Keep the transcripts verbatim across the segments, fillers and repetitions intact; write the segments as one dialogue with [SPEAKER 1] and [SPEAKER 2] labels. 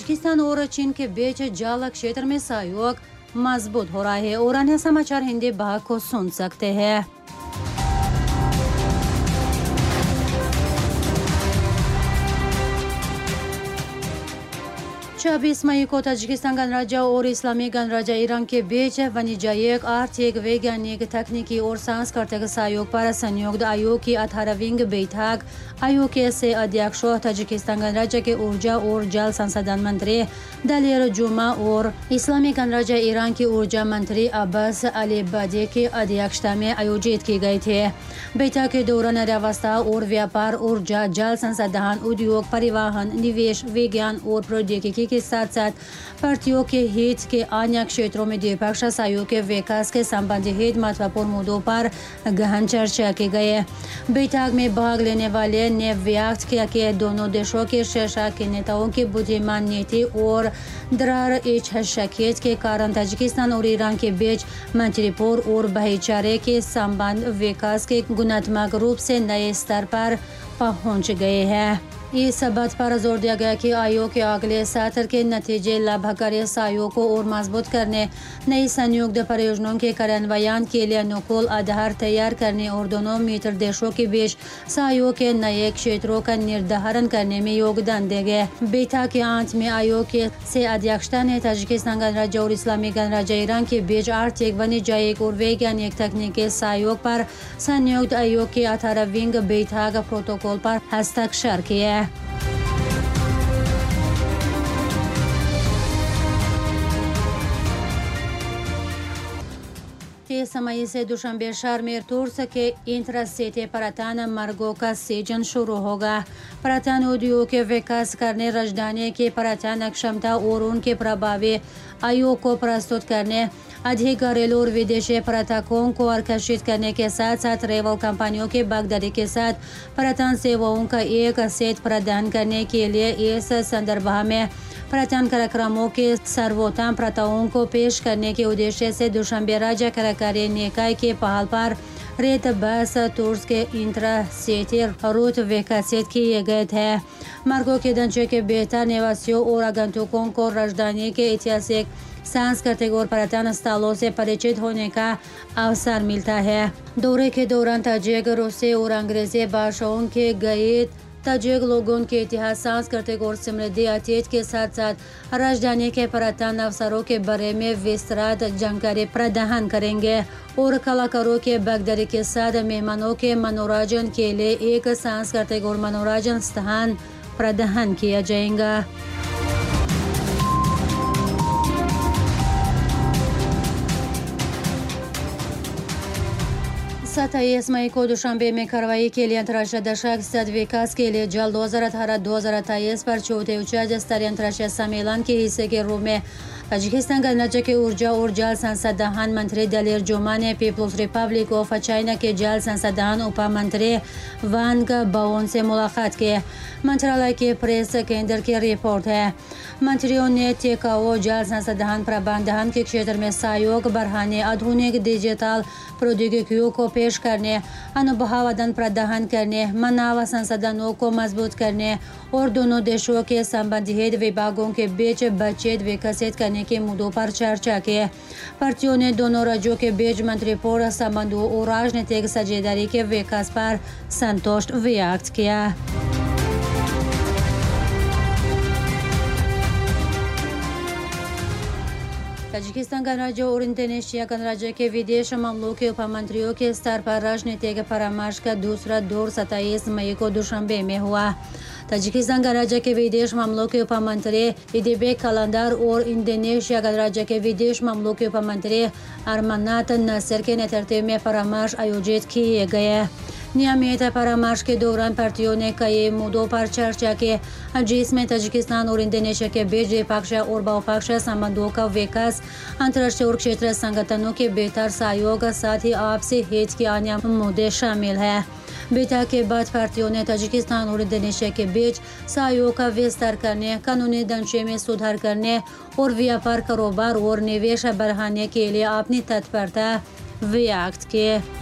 [SPEAKER 1] Tajikistan और चीन के बीच जल क्षेत्र में सहयोग मजबूत हो रहा है। और अन्य समाचार हिंदी भाग को सुन सकते हैं। छब्बीस मई को ताजिकिस्तान गणराज्य और इस्लामी गणराज्य ईरान के बीच वाणिज्यिक, आर्थिक, वैज्ञानिक, तकनीकी और सांस्कृतिक सहयोग पर संयुक्त आयोग की अठारहवीं बैठक आयोग के से अध्यक्ष ताजिकिस्तान गणराज्य के ऊर्जा और जल संसाधन मंत्री दलीर जुमा और इस्लामी गणराज्य ईरान की ऊर्जा मंत्री अब्बास अलीबादी की अध्यक्षता में आयोजित की गई थी। बैठक के दौरान अर्थव्यवस्था और व्यापार, ऊर्जा, जल संसाधन, उद्योग, परिवहन, निवेश, विज्ञान और प्रौद्योगिकी के साथ साथ पार्टियों के हित के अन्य क्षेत्रों में द्विपक्षीय सहयोग के विकास के संबंधित महत्वपूर्ण मुद्दों पर गहन चर्चा की गई। बैठक में भाग लेने वाले ने व्यक्त किया कि दोनों देशों के शीर्ष के नेताओं की बुद्धिमान नीति और दृढ़ इच्छाशक्ति के कारण ताजिकिस्तान और ईरान के बीच मैत्रीपूर्ण और भाईचारे के संबंध विकास के गुणात्मक रूप से नए स्तर पर पहुंच गए हैं। इस बात पर जोर दिया गया कि आयोग के अगले सत्र के नतीजे लाभकारी सहयोग को और मजबूत करने, नई संयुक्त परियोजनाओं के कार्यान्वयन के लिए अनुकूल आधार तैयार करने और दोनों मित्र देशों के बीच सहयोग के नए क्षेत्रों का निर्धारण करने में योगदान देंगे। बैठक के अंत में आयोग के से अध्यक्षता ने ताजिकिस्तान गणराज्य और इस्लामी गणराज्य ईरान के बीच आर्थिक, वाणिज्यिक और वैज्ञानिक तकनीकी सहयोग पर संयुक्त आयोग की अठारहवीं बैठक प्रोटोकॉल पर हस्ताक्षर किए। तीस मई से दुशांबे शहर में तुर्क के इंट्रासिटी पर्यटन मार्गों का सीजन शुरू होगा। पर्यटन उद्योग के विकास करने, राजधानी की पर्यटन क्षमता और उनके प्रभावी आयोग को प्रस्तुत करने, अधिक घरेलू और विदेशी पर्यटकों को आकर्षित करने के साथ साथ ट्रैवल कंपनियों की भागीदारी के साथ पर्यटन सेवाओं का एक सेट प्रदान करने के लिए इस संदर्भ में पर्यटन कार्यक्रमों के सर्वोत्तम प्रथाओं को पेश करने के उद्देश्य से दुशांबे राज्य कार्यकारी निकाय के पहल पर रेत बस टूर्स के इंट्रा-सिटी रूट विकसित किए गए थे। मार्गों के ढांचे के बेहतर निवासियों और आगंतुकों को राजधानी के ऐतिहासिक, सांस्कृतिक और पर्यटन स्थलों से परिचित होने का अवसर मिलता है। दौरे के दौरान ताजिक, रूसी और अंग्रेजी भाषाओं के गाइड ताजिक लोगों के इतिहास, सांस्कृतिक और समृद्धि अतीत के साथ साथ राजधानी के पर्यटन अवसरों के बारे में विस्तृत जानकारी प्रदान करेंगे और कलाकारों के भागीदारी के साथ मेहमानों के मनोरंजन के लिए एक सांस्कृतिक और मनोरंजन स्थान प्रदान किया जाएगा। सत्ताईस मई को दुशांबे में कार्रवाई के लिए अंतर्राष्ट्रीय दशक सद विकास के लिए जल दो हजार अठारह दो हजार अट्ठाईस पर चौथे उच्च स्तरीय अंतर्राष्ट्रीय सम्मेलन के हिस्से के रूप में ताजिकिस्तान गणराज्य के ऊर्जा और जल संसाधन मंत्री दलीर जुमा ने पीपल्स रिपब्लिक ऑफ चाइना के जल संसाधन उप मंत्री वांग बाओन से मुलाकात की। मंत्रालय के प्रेस केंद्र की रिपोर्ट है। मंत्रियों ने टिकाऊ जल संसाधन प्रबंधन के क्षेत्र में सहयोग बढ़ाने, आधुनिक डिजिटल प्रौद्योगिकियों को पेश करने, अनुभव आदान प्रदान करने, मानव संसाधनों को मजबूत करने और दोनों देशों के संबंधित विभागों के बीच बातचीत विकसित करने के मुद्दों पर चर्चा की। पार्टियों ने दोनों राज्यों के बीच मैत्रीपूर्ण संबंधों और राजनीतिक साझेदारी के विकास पर संतोष व्यक्त किया। ताजिकिस्तान गणराज्य और इंडोनेशिया गणराज्य के विदेश मामलों के उपमंत्रियों के स्तर पर राजनीतिक परामर्श का दूसरा दौर सत्ताईस मई को दुशांबे में हुआ। ताजिकिस्तान गणराज्य के विदेश मामलों के उपमंत्री इदिबेक कलंदर और इंडोनेशिया गणराज्य के विदेश मामलों के उपमंत्री अरमानात नसर के नेतृत्व में परामर्श आयोजित किए गए। नियमित परामर्श के दौरान पार्टियों ने कई मुद्दों पर चर्चा की, जिसमें ताजिकिस्तान और इंडोनेशिया के बीच द्विपक्षीय और बहुपक्षीय संबंधों का विकास, अंतर्राष्ट्रीय और क्षेत्रीय संगठनों के बेहतर सहयोग, साथ ही आपसी हित के अन्य मुद्दे शामिल हैं। बैठक के बाद पार्टियों ने ताजिकिस्तान और इंडोनेशिया के बीच सहयोग का विस्तार करने, कानूनी ढांचे में सुधार करने और व्यापार, कारोबार और निवेश बढ़ाने के लिए अपनी तत्परता व्यक्त की।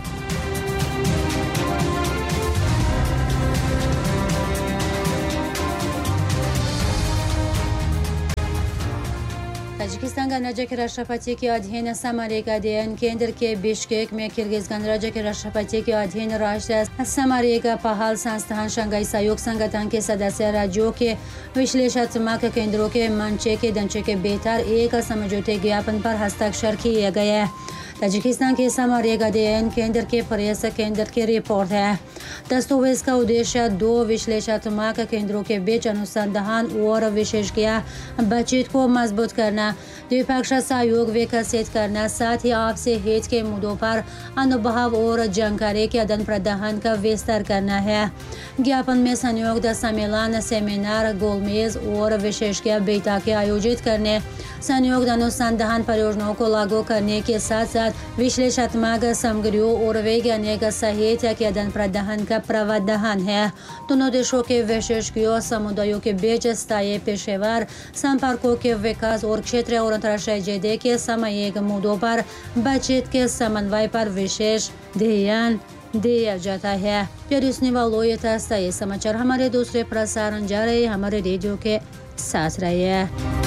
[SPEAKER 1] ताजिकिस्तान गणराज्य के राष्ट्रपति के अधीन सामरिक अध्ययन केंद्र के बिश्केक में किर्गिज गणराज्य के राष्ट्रपति के अधीन राष्ट्रीय सामरिक पहल संस्थान शंघाई सहयोग संगठन के सदस्य राज्यों के विश्लेषणात्मक केंद्रों के मंचे के ढांचे के बेहतर एक समझौते ज्ञापन पर हस्ताक्षर किए गए। ताजिकिस्तान के सामरिक अध्ययन केंद्र के प्रेस केंद्र की रिपोर्ट है। दस्तावेज का उद्देश्य दो विश्लेषणात्मक केंद्रों के बीच अनुसंधान और विशेषज्ञ बातचीत को मजबूत करना, द्विपक्षीय सहयोग विकसित करना, साथ ही आपसी हित के मुद्दों पर अनुभव और जानकारी के आदान प्रदान का विस्तार करना है। ज्ञापन में संयुक्त सम्मेलन, सेमिनार, गोलमेज और विशेषज्ञ बैठकें आयोजित करने, संयुक्त अनुसंधान परियोजनाओं को लागू करने के साथ साथ विश्लेषणात्मक सामग्रियों और वैज्ञानिक साहित्य के आदान प्रदान का प्रावधान है। दोनों देशों के विशेषज्ञों समुदायों के बीच स्थायी पेशेवर संपर्कों के विकास और क्षेत्रीय और अंतर्राष्ट्रीय जैसे के सामयिक मुद्दों पर बातचीत के समन्वय पर विशेष ध्यान दिया जाता है। प्यारे सुनने वालों, ये था स्थायी समाचार। हमारे दूसरे प्रसारण जारी हमारे रेडियो के साथ रहिए।